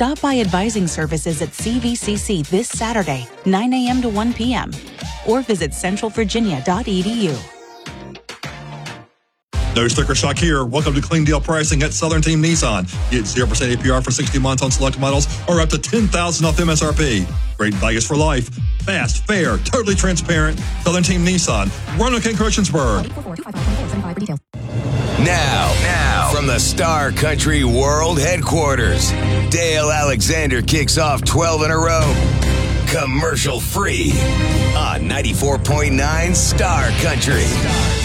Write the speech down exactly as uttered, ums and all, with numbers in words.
Stop by advising services at C V C C this Saturday, nine a.m. to one p.m. or visit central virginia dot e d u. No sticker shock here. Welcome to Clean Deal Pricing at Southern Team Nissan. Get zero percent A P R for sixty months on select models or up to ten thousand dollars off M S R P. Great values for life. Fast, fair, totally transparent. Southern Team Nissan. Roanoke and Christiansburg. Now, now, from the Star Country World Headquarters, Dale Alexander kicks off twelve in a row. Commercial free on ninety-four point nine Star Country.